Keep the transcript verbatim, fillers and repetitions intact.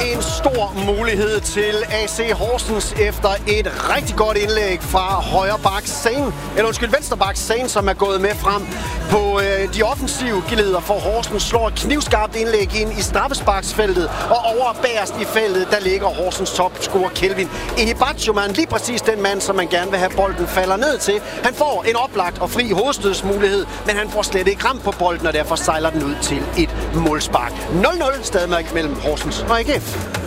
En stor mulighed til A C Horsens efter et rigtig godt indlæg fra højre bak Zane, eller undskyld, venstre bak Zane, som er gået med frem på øh, de offensive gilder for Horsens, slår et knivskarpt indlæg ind i straffesparksfeltet, og over bagerst i feltet, der ligger Horsens topscorer Kelvin Ehibachoman, lige præcis den mand, som man gerne vil have bolden falder ned til. Han får en oplagt og fri hovedstødsmulighed, men han får slet ikke ramt på bolden, og derfor sejler den ud til et målspark. nul nul stadigvæk mellem Horsens og A G F.